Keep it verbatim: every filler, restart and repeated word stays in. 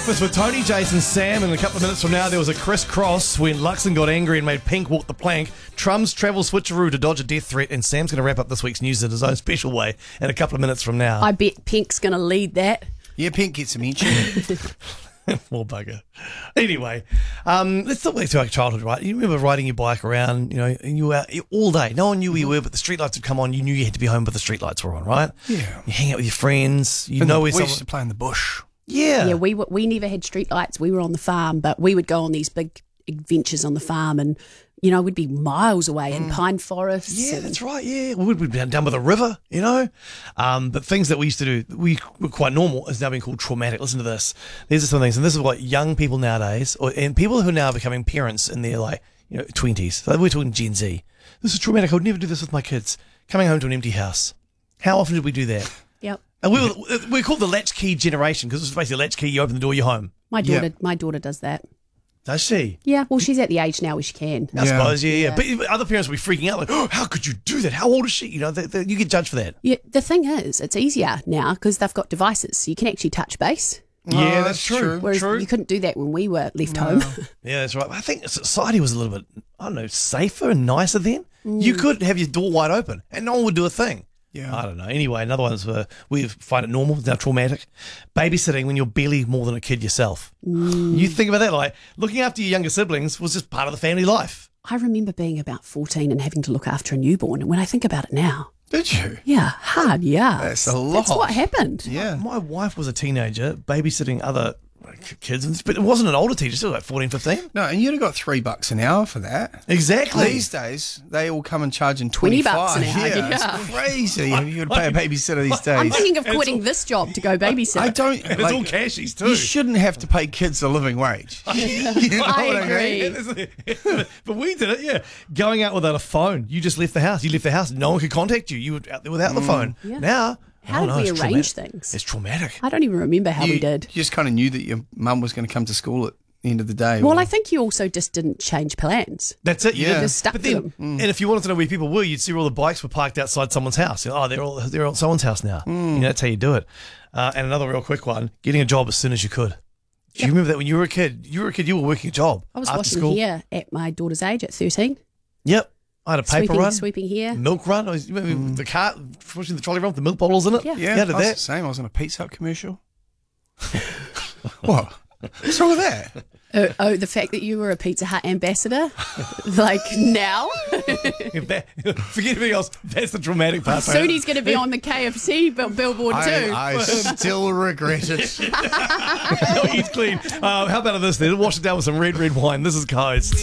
Breakfast with Tony, Jason, Sam, and in a couple of minutes from now there was a crisscross when Luxon got angry and made Pink walk the plank. Trum's travel switcheroo to dodge a death threat, and Sam's going to wrap up this week's news in his own special way in a couple of minutes from now. I bet Pink's going to lead that. Yeah, Pink gets a mention. More bugger. Anyway, um, let's talk back to our childhood, right? You remember riding your bike around, you know, and you were out all day. No one knew where you were, but the streetlights would come on. You knew you had to be home, but the streetlights were on, right? Yeah. You hang out with your friends. You And know we where used someone... to play in the bush. Yeah. Yeah, we were, we never had street lights. We were on the farm, but we would go on these big adventures on the farm, and you know, we'd be miles away in pine forests. Yeah, and- that's right. Yeah, we would be down, down by the river, you know. Um, but things that we used to do, we were quite normal, is now being called traumatic. Listen to this. These are some things, and this is what young people nowadays, or and people who are now becoming parents in their like you know twenties. So we're talking Gen Z. This is traumatic. I would never do this with my kids. Coming home to an empty house. How often did we do that? Yep. And we were we're called the latchkey generation because it's basically a latchkey. You open the door, you're home. My daughter, Yeah. my daughter does that. Does she? Yeah, well, she's at the age now where she can. I Yeah. suppose, yeah, yeah. Yeah. But other parents will be freaking out, like, oh, how could you do that? How old is she? You know, they, they, you get judged for that. Yeah, the thing is, it's easier now because they've got devices, so you can actually touch base. Yeah, Oh, that's true. true. Whereas True. you couldn't do that when we were left home. Yeah, that's right. I think society was a little bit, I don't know, safer and nicer then. You could have your door wide open and no one would do a thing. Yeah. I don't know. Anyway, another one's for, we find it normal, it's now traumatic. Babysitting when you're barely more than a kid yourself. You think about that, like looking after your younger siblings was just part of the family life. I remember being about fourteen and having to look after a newborn, and when I think about it now, Did you? yeah, hard, yeah. That's a lot. That's what happened. Yeah. My wife was a teenager babysitting other like, kids, but it wasn't an older teacher, still like fourteen, fifteen. No, and you'd have got three bucks an hour for that. Exactly. These days, they all come and charging twenty twenty-five. bucks an hour, Yeah, yeah. it's crazy. You'd pay a babysitter these days. I'm thinking of It's quitting all- this job to go babysit. I don't. And it's like, all cashies too. You shouldn't have to pay kids a living wage. You know I what agree. mean? But we did it, yeah. Going out without a phone. You just left the house. You left the house. No one could contact you. You were out there without the phone. Yeah. Now, How oh did no, we it's arrange traumatic. things? It's traumatic. I don't even remember how You, we did. you just kind of knew that your mum was going to come to school at the end of the day. Well, or- I think you also just didn't change plans. That's it. You Yeah. did- Just stuck but to then, them. and if you wanted to know where people were, you'd see where all the bikes were parked outside someone's house. You know, oh, they're all they're at someone's house now. You know, that's how you do it. Uh, and another real quick one: getting a job as soon as you could. Do you remember that when you were a kid? You were a kid. You were working a job. I was after washing school. hair at my daughter's age at thirteen. Yep. I had a paper Sweeping, run, sweeping hair. milk run. I was, you remember the car, pushing the trolley around with the milk bottles in it. Yeah. yeah, yeah, I did was that. the same. I was on a Pizza Hut commercial. What? What's wrong with that? Oh, oh, the fact that you were a Pizza Hut ambassador, like now. If that, forget everything else. That's the dramatic part. Soon he's going to be on the K F C bill- billboard too. I, I still regret it. He's clean. Uh, how about this then? Wash it down with some red, red wine. This is Coast.